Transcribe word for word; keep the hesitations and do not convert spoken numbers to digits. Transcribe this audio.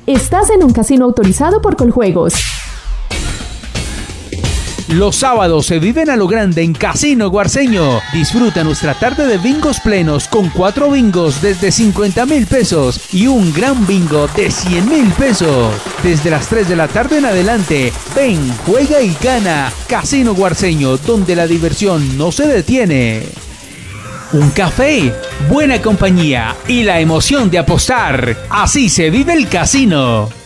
Estás en un casino autorizado por Coljuegos. Los sábados se viven a lo grande en Casino Guarceño. Disfruta nuestra tarde de bingos plenos con cuatro bingos desde cincuenta mil pesos y un gran bingo de cien mil pesos. Desde las tres de la tarde en adelante, ven, juega y gana. Casino Guarceño, donde la diversión no se detiene. Un café, buena compañía y la emoción de apostar. Así se vive el casino.